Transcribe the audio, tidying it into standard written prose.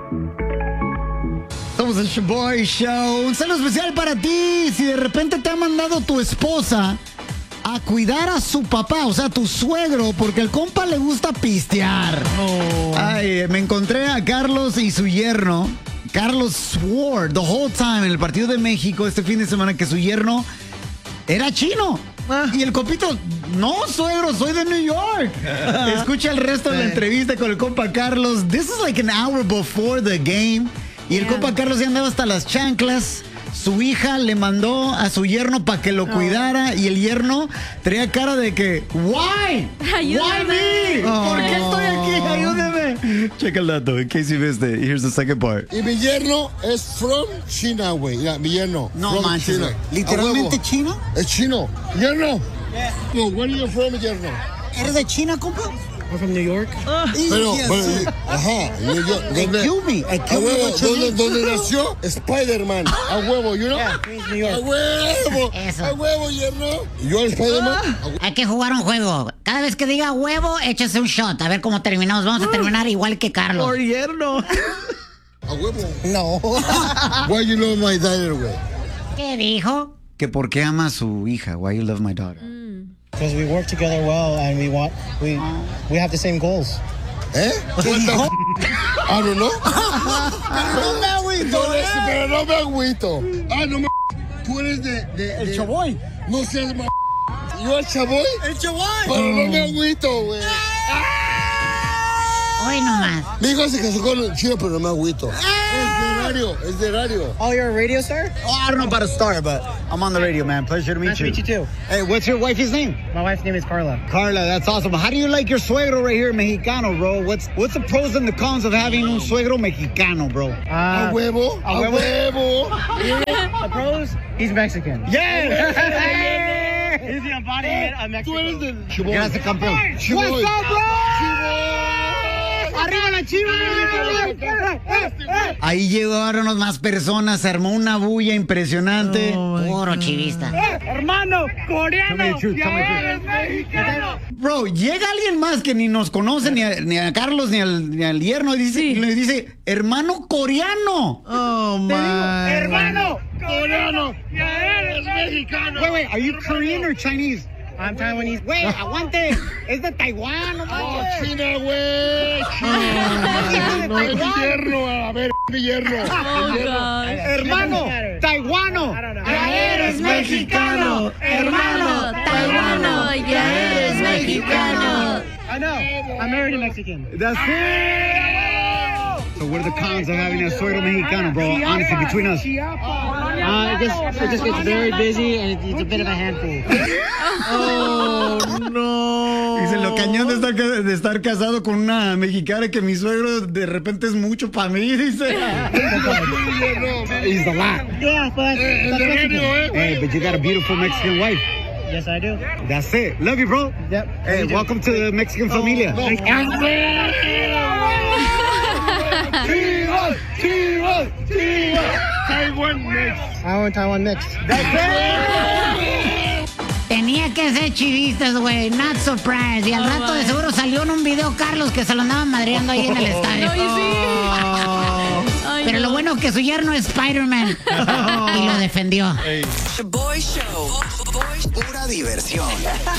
Somos el Shoboy Show. Un saludo especial para ti. Si de repente te ha mandado tu esposa a cuidar a su papá, o sea, tu suegro, porque el compa le gusta pistear. Oh. Ay, me encontré a Carlos y su yerno. Carlos swore the whole time en el partido de México este fin de semana que su yerno era chino. Y el compito, no, suegro, soy de New York. Escucha el resto de la entrevista con el compa Carlos. This is like an hour before the game. Y el compa Carlos ya andaba hasta las chanclas. Su hija le mandó a su yerno para que lo cuidara. Y el yerno traía cara de que, why? Why me? ¿Por qué estoy aquí? Ayúdeme. Checa el dato, in case you missed it. Here's the second part. Y mi yerno es from China, güey. Mi yerno. No manches, China. ¿Literalmente chino? Es chino. ¿Yerno? No, where are you from, yerno? ¿Eres de China, compa? I'm from New York. Pero, ajá, New York. ¿Dónde nació? Spider-Man. A huevo, you know? New York. A huevo. Eso. A huevo, yerno. ¿Yo Spider-Man? Hay que jugar un juego. Cada vez que diga huevo, échese un shot. A ver cómo terminamos. Vamos a terminar igual que Carlos. Por yerno. A huevo. No. Why you love my daughter, güey? ¿Qué dijo? Que por qué ama a su hija. Why you love my daughter. Because we work together well and we have the same goals. ¿Eh? ¿Qué dijo? I don't know. No me agüito, Pero no me agüito. No me. Tú eres El Shoboy. No seas ma. Yo el Chaboy. El Shoboy. Pero no me agüito, güey. Hoy nomás. Mi hijo se casó con el chino, pero no me agüito. Es de radio. Oh, you're a radio star? Oh, I don't know about a star, but I'm on the radio, man. Pleasure to meet Nice to meet you too. Hey, what's your wife's name? My wife's name is Carla. Carla, that's awesome. How do you like your suegro right here, Mexicano, bro? What's the pros and the cons of having un suegro Mexicano, bro? A huevo. A huevo. The pros, he's Mexican. Yeah! He's the embodiment of Mexico. Tú eres del Chiboy. Gracias, campeón. Chiboy. What's up, bro? Chiboy. ¡Arriba la Chivas! Ahí llegaron más personas, se armó una bulla impresionante. Puro chivista. Hermano coreano, ya eres mexicano. Bro, llega alguien más que ni nos conoce, ni a Carlos, ni al yerno, y le dice, hermano coreano. Oh, my. Hermano coreano, ya eres mexicano. Wait, are you Korean or Chinese? I'm Taiwanese. Wait, aguante. Es de Taiwán, no manches. China, güey. No, es mi yerno. A ver, mi yerno. Hermano, taiwano. Ya eres mexicano. Hermano, taiwano. Ya eres mexicano. I know. I'm married a Mexican. That's it. So what are the cons of having a suegro mexicano, bro? Honestly, between us. It just gets very busy and it's a bit of a handful. Oh, no. Dice, lo cañón de estar casado con una mexicana que mi suegro de repente es mucho para mí, dice. He's a lot. Yeah, but Hey, but you got a beautiful Mexican wife. yes, I do. That's it. Love you, bro. Yep. Hey, welcome to the Mexican familia. Taiwan mix. I want Taiwan mix. Tenía que ser chivistas, güey. Not surprised. Y al rato de seguro salió en un video Carlos que se lo andaban madreando ahí en el estadio. Pero lo bueno es que su yerno es Spider-Man. Y lo defendió. Shoboy Show. Pura diversión.